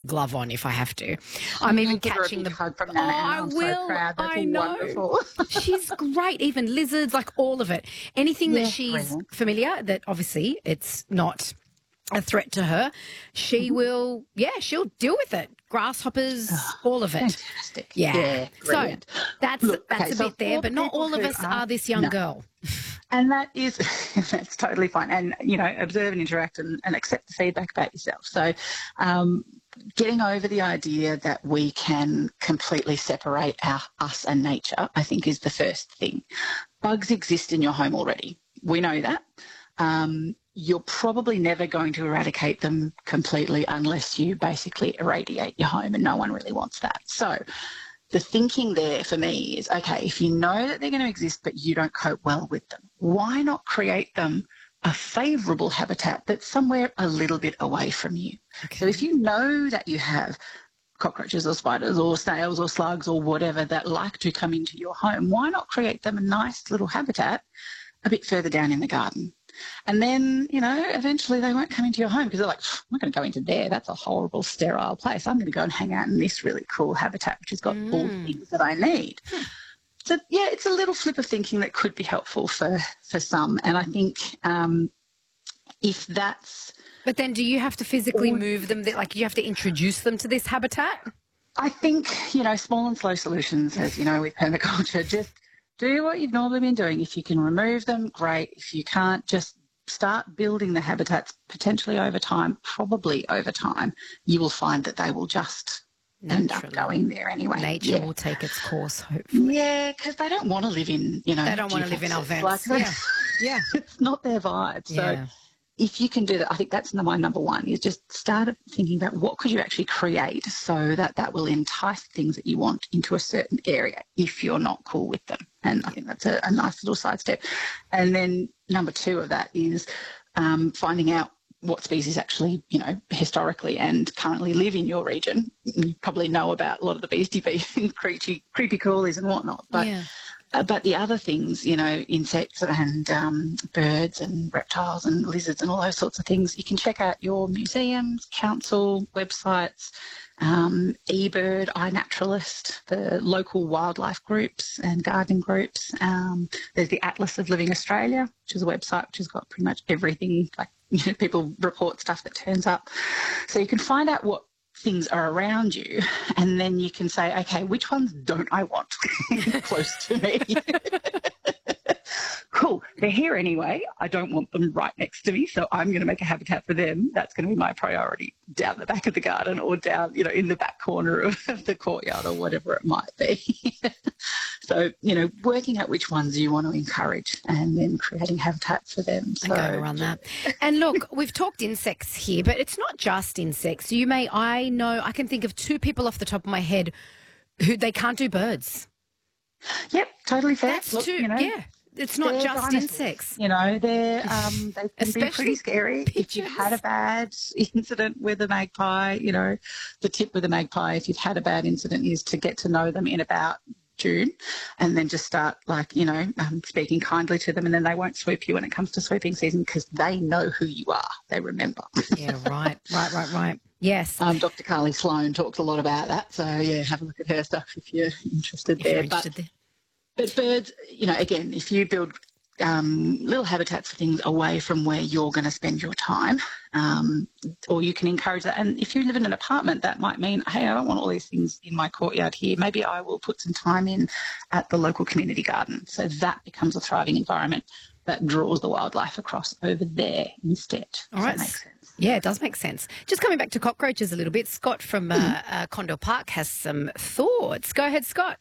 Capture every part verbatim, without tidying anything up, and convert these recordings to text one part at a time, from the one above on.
glove on if I have to. I'm You'll even give her a catching big the. hug from Oh, Nana I Anna. I'm will. so proud. That's I know. wonderful. She's great. Even lizards, like all of it. Anything that Yeah, she's brilliant. familiar, that obviously it's not a threat to her, she Mm-hmm. will, yeah, she'll deal with it. Grasshoppers, Oh, all of it. fantastic. Yeah. Yeah, So brilliant. that's Look, that's okay, a so bit there, for but not people all of who us are, are this young no, girl. and that is, that's totally fine. And, you know, observe and interact and, and accept the feedback about yourself. So um, getting over the idea that we can completely separate our, us and nature, I think, is the first thing. Bugs exist in your home already. We know that. Um, you're probably never going to eradicate them completely unless you basically irradiate your home, and no one really wants that. So the thinking there for me is, okay, if you know that they're going to exist but you don't cope well with them, why not create them a favourable habitat that's somewhere a little bit away from you? Okay. So if you know that you have cockroaches or spiders or snails or slugs or whatever that like to come into your home, why not create them a nice little habitat a bit further down in the garden? And then, you know, eventually they won't come into your home because they're like, I'm not going to go into there. That's a horrible, sterile place. I'm going to go and hang out in this really cool habitat, which has got Mm. all the things that I need. Hmm. So, yeah, it's a little flip of thinking that could be helpful for, for some. And I think um, if that's... But then do you have to physically move them? Like you have to introduce them to this habitat? I think, you know, small and slow solutions, as you know, with permaculture, just do what you've normally been doing. If you can remove them, great. If you can't, just start building the habitats potentially over time, probably over time, you will find that they will just end up Naturally. going there anyway. Nature Yeah. will take its course, hopefully. Yeah, because they don't want to live in, you know, They don't want to live in our duplexes. vents. Like, Yeah. Yeah. it's not their vibe. So Yeah. if you can do that, I think that's my number one, is just start thinking about what could you actually create so that that will entice things that you want into a certain area if you're not cool with them. And I think that's a, a nice little side step. And then number two of that is um, finding out what species actually, you know, historically and currently live in your region. You probably know about a lot of the beastie bees and creepy, creepy crawlies and whatnot. But Yeah. Uh, but the other things, you know, insects and um, birds and reptiles and lizards and all those sorts of things, you can check out your museums, council websites, um, eBird, iNaturalist, the local wildlife groups and gardening groups. Um, there's the Atlas of Living Australia, which is a website which has got pretty much everything, like, you know, people report stuff that turns up. So you can find out what things are around you, and then you can say, okay, which ones don't I want close to me? Cool, they're here anyway. I don't want them right next to me, so I'm going to make a habitat for them. That's going to be my priority, down the back of the garden or down, you know, in the back corner of, of the courtyard or whatever it might be. So, you know, working out which ones you want to encourage and then creating habitats for them. So, And going around that. And look, we've talked insects here, but it's not just insects. You may, I know, I can think of two people off the top of my head who they can't do birds. Yep, totally fair. That's Look, too, you know, yeah. It's not they're just dinosaurs. insects. You know, they're um, they can Especially be pretty scary. If you've had a bad incident with a magpie, you know, the tip with a magpie, if you've had a bad incident, is to get to know them in about June, and then just start, like, you know, um, speaking kindly to them, and then they won't swoop you when it comes to swooping season because they know who you are. They remember. Yeah, right, right, right, right. Yes. Um, Doctor Carly Sloan talks a lot about that, so yeah, have a look at her stuff if you're interested If there. you're interested but, there. but birds, you know, again, if you build um, little habitats for things away from where you're going to spend your time, um, or you can encourage that. And if you live in an apartment, that might mean, hey, I don't want all these things in my courtyard here. Maybe I will put some time in at the local community garden. So that becomes a thriving environment that draws the wildlife across over there instead. All Does right. that make sense? Yeah, it does make sense. Just coming back to cockroaches a little bit, Scott from uh, uh, Condell Park has some thoughts. Go ahead, Scott.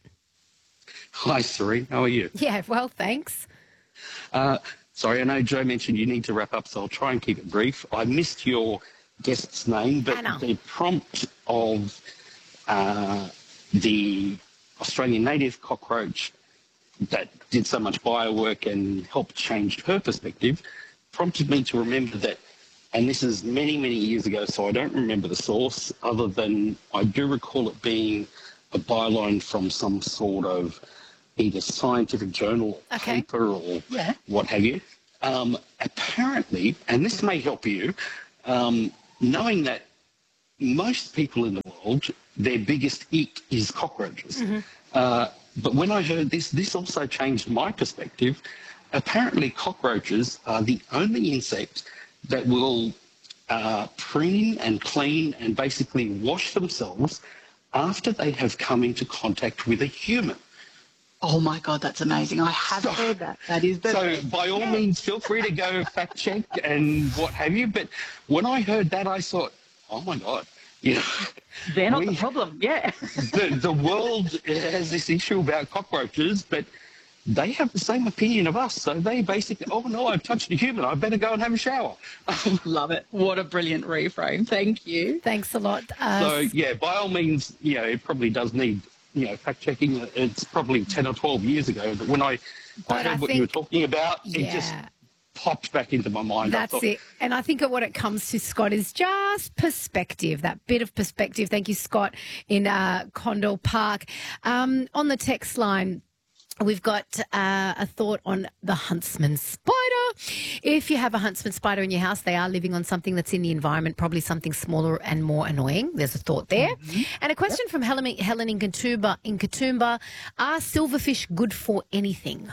Hi, Siri. How are you? Yeah, well, thanks. Uh, sorry, I know Joe mentioned you need to wrap up, so I'll try and keep it brief. I missed your guest's name, but Anna. the prompt of uh, the Australian native cockroach that did so much bio work and helped change her perspective prompted me to remember that, and this is many, many years ago, so I don't remember the source, other than I do recall it being a byline from some sort of either scientific journal, Okay. paper, or Yeah. what have you. Um, apparently, and this may help you, um, knowing that most people in the world, their biggest ick is cockroaches. Mm-hmm. Uh, but when I heard this, this also changed my perspective. Apparently, cockroaches are the only insect that will uh, preen and clean and basically wash themselves after they have come into contact with a human. Oh my God, that's amazing. I have So- heard that. That is the So by all means, feel free to go fact check and what have you. But when I heard that, I thought, oh my God, you know, they're not we- the problem. Yeah. the, the world has this issue about cockroaches, but they have the same opinion of us. So they basically, oh no, I've touched a human. I better go and have a shower. Love it. What a brilliant reframe. Thank you. Thanks a lot. Uh, So yeah, by all means, you know, it probably does need, you know, fact checking. It's probably ten or twelve years ago, but when I, I But heard I what you were think- talking about, it just yeah. popped back into my mind. I That's thought, it. And I think what it comes to, Scott, is just perspective, that bit of perspective. Thank you, Scott, in uh, Condell Park. Um, on the text line, we've got uh, a thought on the huntsman spider. If you have a huntsman spider in your house, they are living on something that's in the environment, probably something smaller and more annoying. There's a thought there. Mm-hmm. And a question yep. from Helen, Helen in Katoomba, in Katoomba. Are silverfish good for anything?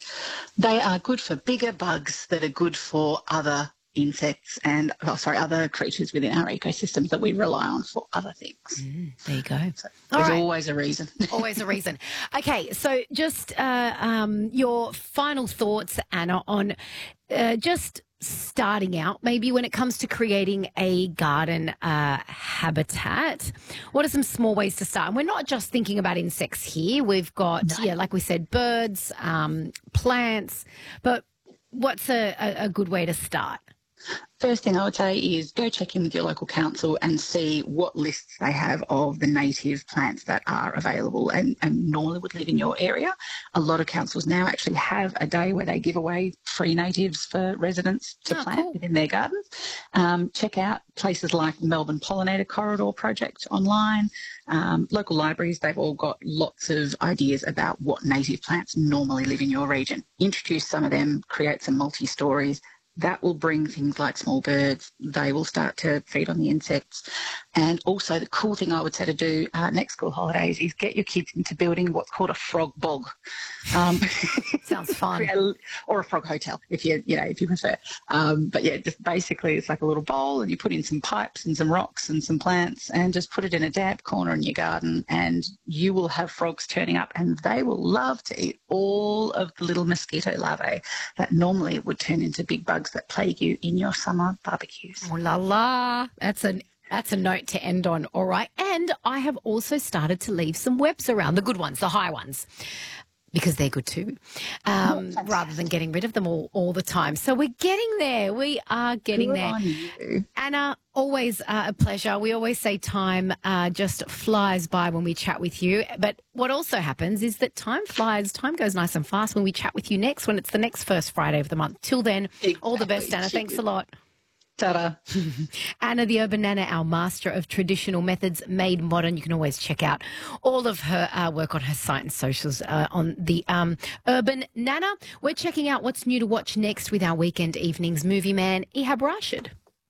They are good for bigger bugs that are good for other insects and, oh, sorry, other creatures within our ecosystems that we rely on for other things. Mm, there you go. So All there's right. always a reason. Always a reason. Okay, so just uh, um, your final thoughts, Anna, on uh, just starting out, maybe when it comes to creating a garden uh, habitat. What are some small ways to start? And we're not just thinking about insects here. We've got, no. yeah, like we said, birds, um, plants, but what's a, a, a good way to start? First thing I would say is go check in with your local council and see what lists they have of the native plants that are available and, and normally would live in your area. A lot of councils now actually have a day where they give away free natives for residents to oh, plant cool. within their gardens. Um, check out places like Melbourne Pollinator Corridor Project online. Um, local libraries, they've all got lots of ideas about what native plants normally live in your region. Introduce some of them, create some multi-stories. That will bring things like small birds. They will start to feed on the insects. And also the cool thing I would say to do uh, next school holidays is get your kids into building what's called a frog bog. Um, Sounds fun. a, or a frog hotel if you, you know, if you prefer. Um, but yeah, just basically it's like a little bowl and you put in some pipes and some rocks and some plants and just put it in a damp corner in your garden and you will have frogs turning up and they will love to eat all of the little mosquito larvae that normally would turn into big bugs that plague you in your summer barbecues. Oh la la. That's an That's a note to end on. All right. And I have also started to leave some webs around, the good ones, the high ones, because they're good too, um, oh, rather than getting rid of them all, all the time. So we're getting there. We are getting good there. On you. Anna, always uh, a pleasure. We always say time uh, just flies by when we chat with you. But what also happens is that time flies, time goes nice and fast when we chat with you next, when it's the next first Friday of the month. Till then, exactly. All the best, Anna. Thanks a lot. Ta-da. Anna the Urban Nana, our master of traditional methods made modern. You can always check out all of her uh, work on her site and socials uh, on the um, Urban Nana. We're checking out what's new to watch next with our weekend evenings movie man, Ehab Rashid.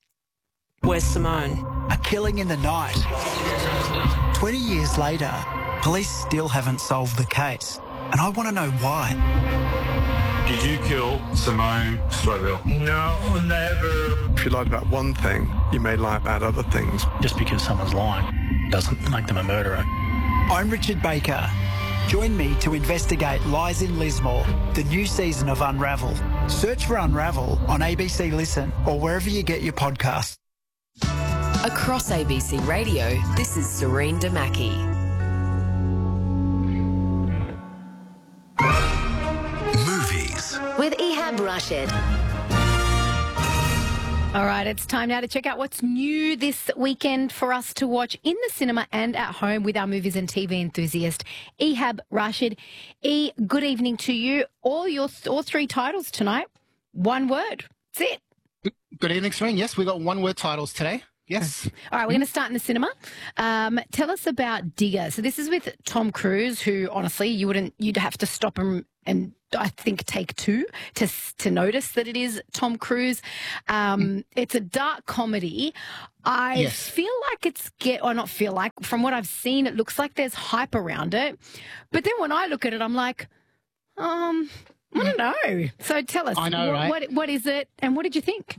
Where's Simone? A killing in the night. twenty years later, police still haven't solved the case. And I want to know why. Did you kill Simone Stroville? No, never. If you lied about one thing, you may lie about other things. Just because someone's lying doesn't make them a murderer. I'm Richard Baker. Join me to investigate Lies in Lismore, the new season of Unravel. Search for Unravel on A B C Listen or wherever you get your podcasts. Across A B C Radio, this is Serene Damaki. With Ehab Rashid. All right, it's time now to check out what's new this weekend for us to watch in the cinema and at home with our movies and T V enthusiast, Ehab Rashid. E, good evening to you. All your all three titles tonight, one word. That's it. Good evening, Serene. Yes, we got one-word titles today. Yes. All right, we're going to start in the cinema. Um, tell us about Digger. So this is with Tom Cruise, who honestly you wouldn't, you'd have to stop him and I think, take two to to notice that it is Tom Cruise. Um, it's a dark comedy. I Yes. feel like it's get or not feel like from what I've seen, it looks like there's hype around it. But then when I look at it, I'm like, um, I don't know. So tell us, I know, what, right? what what is it, and what did you think?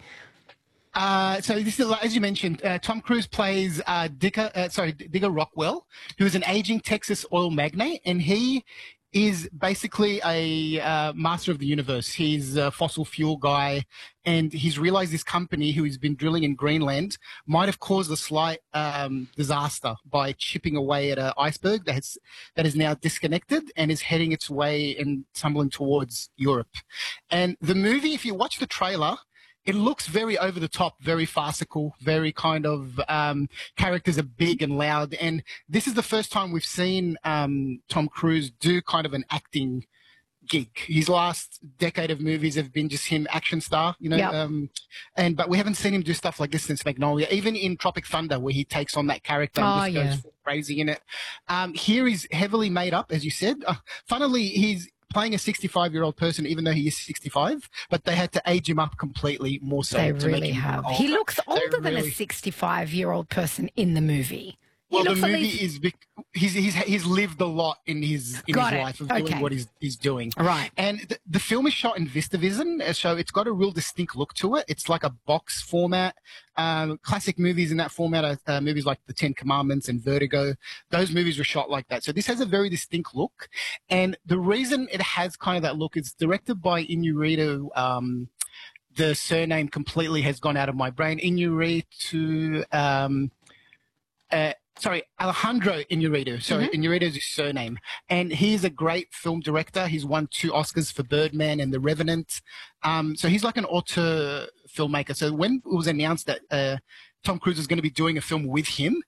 Uh, so this is, as you mentioned, uh, Tom Cruise plays uh, Digger, uh, sorry, Digger Rockwell, who is an aging Texas oil magnate, and he is basically a uh, master of the universe. He's a fossil fuel guy, and he's realized this company who has been drilling in Greenland might have caused a slight um, disaster by chipping away at an iceberg that has, that is now disconnected and is heading its way and tumbling towards Europe. And the movie, if you watch the trailer, it looks very over the top, very farcical, very kind of um, characters are big and loud. And this is the first time we've seen um, Tom Cruise do kind of an acting gig. His last decade of movies have been just him action star, you know. Yep. Um, and but we haven't seen him do stuff like this since Magnolia. Even in Tropic Thunder, where he takes on that character and Oh, just yeah. goes full crazy in it. Um, here he's heavily made up, as you said. Uh, funnily, he's playing a sixty-five-year-old person, even though he is sixty-five, but they had to age him up completely more so. They to make really him have. older. He looks They older than a really- sixty-five-year-old person in the movie. He Well, the looks at movie least- is bec- he's he's he's lived a lot in his in Got his it. life of doing Okay. what he's he's doing. Right. And the, the film is shot in VistaVision, uh, so it's got a real distinct look to it. It's like a box format. Um, classic movies in that format are uh, movies like The Ten Commandments and Vertigo. Those movies were shot like that. So this has a very distinct look. And the reason it has kind of that look is directed by Inarritu. Um, the surname completely has gone out of my brain. Inarritu. Um, uh, Sorry, Alejandro Inarritu. Sorry, Mm-hmm. Inarritu is his surname. And he's a great film director. He's won two Oscars for Birdman and The Revenant. Um, so he's like an auteur filmmaker. So when it was announced that uh, Tom Cruise is going to be doing a film with him,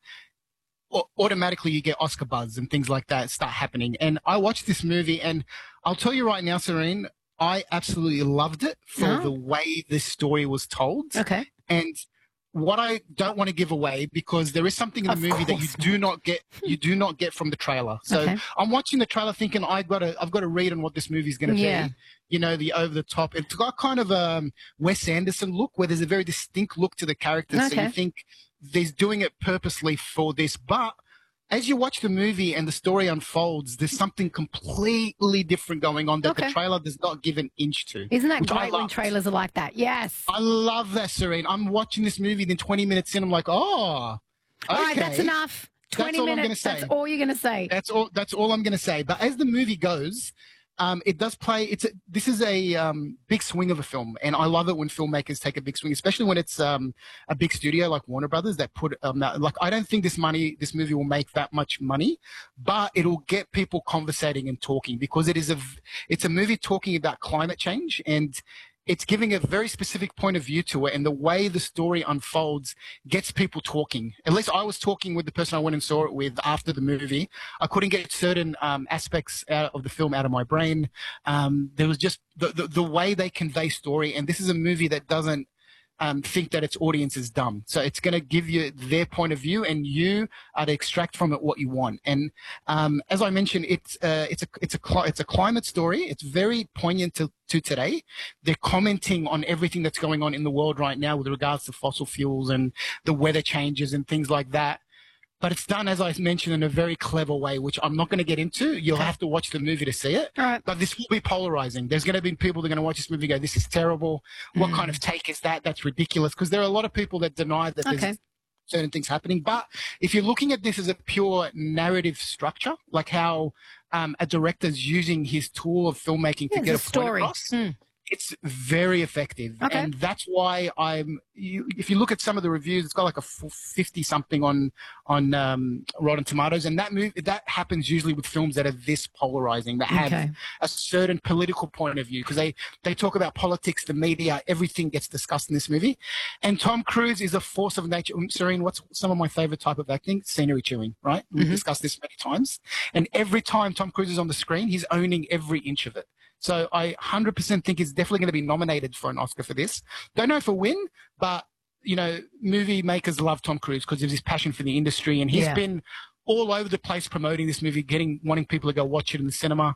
au- automatically you get Oscar buzz and things like that start happening. And I watched this movie, and I'll tell you right now, Serene, I absolutely loved it for Oh. the way this story was told. Okay. And what I don't want to give away, because there is something in the Of movie that you course do not get, you do not get from the trailer. So Okay. I'm watching the trailer thinking I've got to, I've got to read on what this movie's going to Yeah. be. You know, the over the top. It's got kind of a um, Wes Anderson look, where there's a very distinct look to the characters. So Okay. you think they're doing it purposely for this, but as you watch the movie and the story unfolds, there's something completely different going on that Okay. the trailer does not give an inch to. Isn't that which I great when loved. trailers are like that? Yes. I love that, Serene. I'm watching this movie, then twenty minutes in, I'm like, oh, okay. All right, that's enough. twenty all I'm minutes. gonna That's say. all you're going to say. That's all. That's all I'm going to say. But as the movie goes, um, it does play. It's a, this is a um, big swing of a film, and I love it when filmmakers take a big swing, especially when it's um, a big studio like Warner Brothers that put um, that- like I don't think this money, this movie will make that much money, but it'll get people conversating and talking because it is a v- it's a movie talking about climate change, and it's giving a very specific point of view to it, and the way the story unfolds gets people talking. At least I was talking with the person I went and saw it with after the movie. I couldn't get certain um, aspects out of the film out of my brain. Um, there was just the, the, the way they convey story, and this is a movie that doesn't um, think that its audience is dumb. So it's going to give you their point of view, and you are to extract from it what you want. And um, as I mentioned, it's uh, it's a it's a cli- it's a climate story. It's very poignant to, to today. They're commenting on everything that's going on in the world right now with regards to fossil fuels and the weather changes and things like that. But it's done, as I mentioned, in a very clever way, which I'm not going to get into. You'll have to watch the movie to see it. All right. But this will be polarizing. There's going to be people that are going to watch this movie and go, this is terrible. What Mm. kind of take is that? That's ridiculous. Because there are a lot of people that deny that Okay. there's certain things happening. But if you're looking at this as a pure narrative structure, like how um, a director's using his tool of filmmaking Yeah, to get a it's a story. point across, Mm. it's very effective. Okay. And that's why I'm, you, if you look at some of the reviews, it's got like a fifty something on, on um, Rotten Tomatoes. And that move, that happens usually with films that are this polarizing, that have Okay. a certain political point of view. Because they, they talk about politics, the media, everything gets discussed in this movie. And Tom Cruise is a force of nature. Um, Serene, what's some of my favorite type of acting? Scenery chewing, right? We've Mhm. discussed this many times. And every time Tom Cruise is on the screen, he's owning every inch of it. So I one hundred percent think he's definitely going to be nominated for an Oscar for this. Don't know if he'll win, but, you know, movie makers love Tom Cruise because of his passion for the industry. And he's Yeah. been all over the place promoting this movie, getting wanting people to go watch it in the cinema.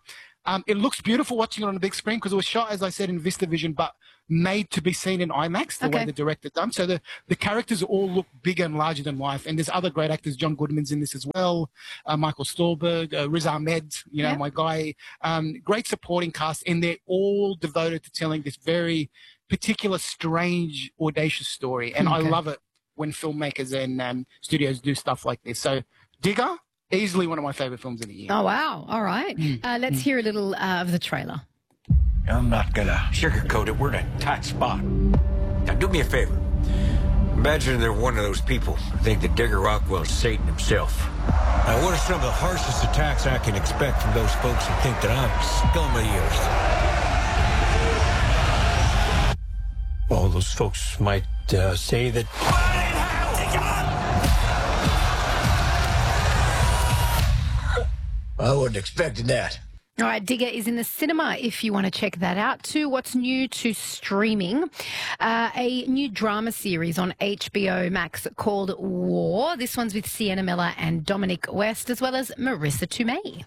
Um, it looks beautiful watching it on the big screen because it was shot, as I said, in VistaVision, but made to be seen in IMAX the Okay. way the director done. So the, the characters all look bigger and larger than life. And there's other great actors. John Goodman's in this as well. Uh, Michael Stolberg, uh, Riz Ahmed, you know, Yeah. my guy. Um, great supporting cast. And they're all devoted to telling this very particular, strange, audacious story. And Okay. I love it when filmmakers and um, studios do stuff like this. So Digger, easily one of my favorite films of the year. Oh, wow. All right. Uh, let's hear a little uh, of the trailer. I'm not gonna sugarcoat it. We're in a tight spot. Now, do me a favor. Imagine they're one of those people who think that Digger Rockwell's Satan himself. Now, what are some of the harshest attacks I can expect from those folks who think that I'm scum of the earth? Well, those folks might uh, say that... I wasn't expecting that. All right, Digger is in the cinema if you want to check that out. To what's new to streaming, uh, a new drama series on H B O Max called War. This one's with Sienna Miller and Dominic West, as well as Marissa Tomei.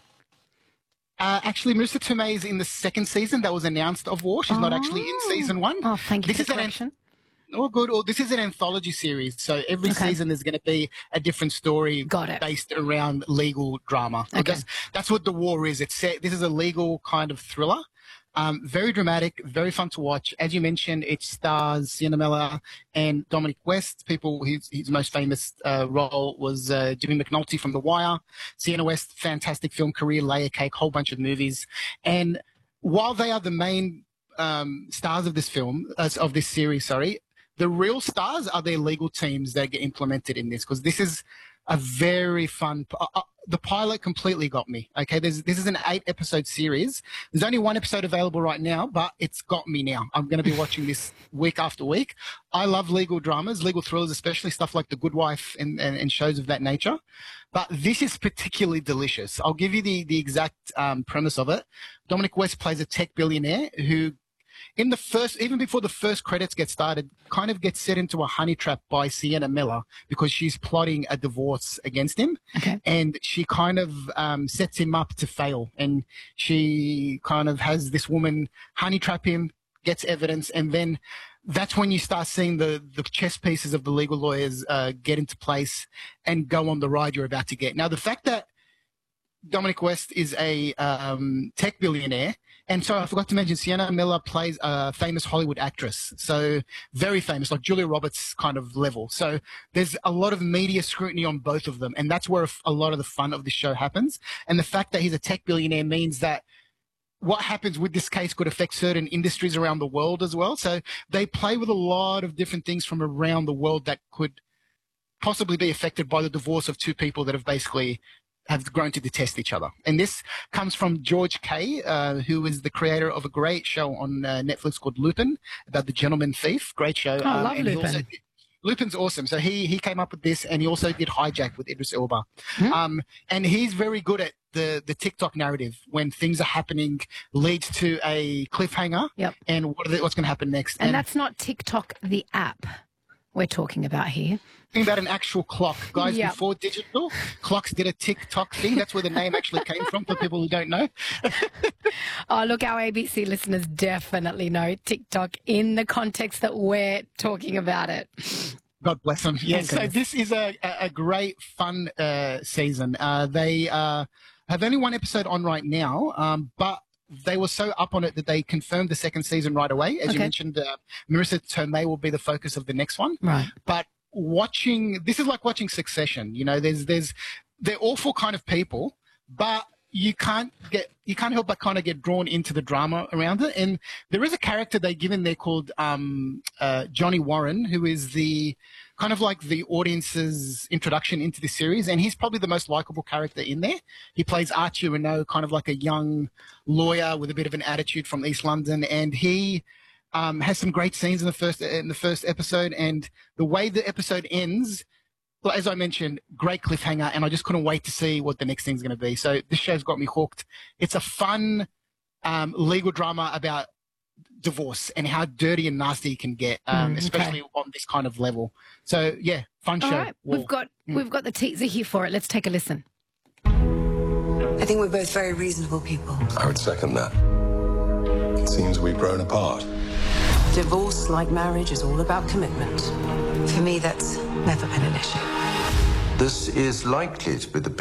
Uh, actually, Marissa Tomei is in the second season that was announced of War. She's not actually in season one. Oh, thank you This for is the an correction. Oh, good. Oh, this is an anthology series, so every Okay. season there's going to be a different story Got it. based around legal drama. Okay. That's, that's what The War is. It's set, this is a legal kind of thriller. Um, very dramatic, very fun to watch. As you mentioned, it stars Sienna Miller and Dominic West. People, his, his most famous uh, role was uh, Jimmy McNulty from The Wire. Sienna West, fantastic film career, Layer Cake, whole bunch of movies. And while they are the main um, stars of this film, uh, of this series, sorry, the real stars are their legal teams that get implemented in this, because this is a very fun. Uh, uh, the pilot completely got me. Okay, There's, this is an eight-episode series. There's only one episode available right now, but it's got me now. I'm going to be watching this week after week. I love legal dramas, legal thrillers, especially stuff like The Good Wife and, and, and shows of that nature. But this is particularly delicious. I'll give you the, the exact um, premise of it. Dominic West plays a tech billionaire who, in the first, even before the first credits get started, kind of gets set into a honey trap by Sienna Miller because she's plotting a divorce against him. Okay. And she kind of um, sets him up to fail. And she kind of has this woman honey trap him, gets evidence, and then that's when you start seeing the, the chess pieces of the legal lawyers uh, get into place and go on the ride you're about to get. Now, the fact that Dominic West is a um, tech billionaire. And so I forgot to mention, Sienna Miller plays a famous Hollywood actress. So very famous, like Julia Roberts kind of level. So there's a lot of media scrutiny on both of them. And that's where a lot of the fun of the show happens. And the fact that he's a tech billionaire means that what happens with this case could affect certain industries around the world as well. So they play with a lot of different things from around the world that could possibly be affected by the divorce of two people that have basically have grown to detest each other. And this comes from George Kay, uh, who is the creator of a great show on uh, Netflix called Lupin, about the gentleman thief. Great show. Oh, I love and he Lupin. also did- Lupin's awesome. So he he came up with this, and he also did Hijack with Idris Elba. Hmm. Um, and he's very good at the the TikTok narrative when things are happening leads to a cliffhanger. Yep. And what are the, what's going to happen next? And that's not TikTok, the app we're talking about here. Talking about an actual clock, guys. Yep. Before digital, clocks did a TikTok thing. That's where the name actually came from. For people who don't know. Oh, look, our A B C listeners definitely know TikTok in the context that we're talking about it. God bless them. Yeah, Thank so goodness. this is a, a a great, fun uh, season. Uh, they uh, have only one episode on right now, um, but they were so up on it that they confirmed the second season right away. As you Okay. mentioned, uh, Marissa Tomei will be the focus of the next one. Right. But watching, this is like watching Succession. You know, there's there's they're awful kind of people, but you can't get you can't help but kind of get drawn into the drama around it. And there is a character they give in there called um, uh, Johnny Warren, who is the kind of like the audience's introduction into the series, and he's probably the most likable character in there. He plays Archie Renault, kind of like a young lawyer with a bit of an attitude from East London, and he um, has some great scenes in the first in the first episode. And the way the episode ends, well, as I mentioned, great cliffhanger, and I just couldn't wait to see what the next thing's going to be. So this show's got me hooked. It's a fun um, legal drama about divorce and how dirty and nasty it can get, um, Mm, especially okay. on this kind of level. So yeah, fun All show. right, War. we've got Mm. we've got the teaser here for it. Let's take a listen. I think we're both very reasonable people. I would second that. It seems we've grown apart. Divorce, like marriage, is all about commitment. For me, that's never been an issue. This is likely to be the